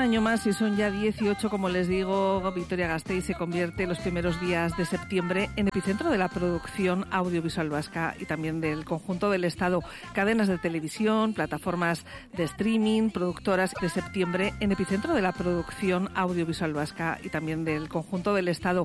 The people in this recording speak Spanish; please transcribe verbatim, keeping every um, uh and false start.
año más y son ya dieciocho, como les digo, Vitoria-Gasteiz se convierte los primeros días de septiembre en epicentro de la producción audiovisual vasca y también del conjunto del Estado. Cadenas de televisión, plataformas de streaming, productoras de septiembre en epicentro de la producción audiovisual vasca y también del conjunto del Estado.